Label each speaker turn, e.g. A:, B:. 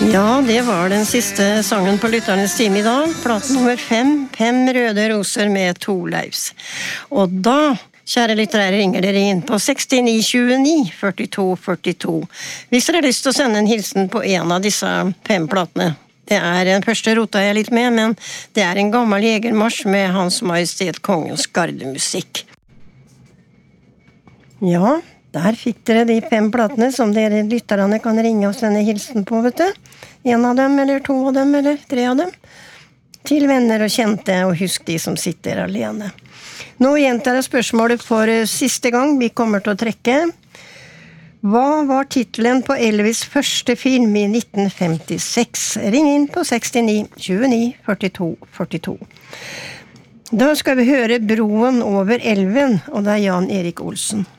A: Ja, det var den siste sangen på Lytternes time I dag. Platen nummer 5, 5 røde roser med Torleifs. Og da, kjære lyttere, ringer dere inn på 6929 42 42. Hvis dere har lyst til å sende en hilsen på en av disse 5 platene. Den første rota jeg litt med, men det en gammel jegermarsj med Hans Majestet Kongens gardemusikk. Ja, der fikk dere de 5 platene som dere lytterne kan ringe og sende hilsen på, vet du. 1 av dem, eller 2 av dem, eller 3 av dem. Til venner og kjente, og husk de som sitter alene. Nå gjentar jeg spørsmålet for siste gang vi kommer til å trekke. Hva var titelen på Elvis' første film I 1956? Ring inn på 69 29 42 42. Da skal vi høre Broen over elven, og det Jan Erik Olsen.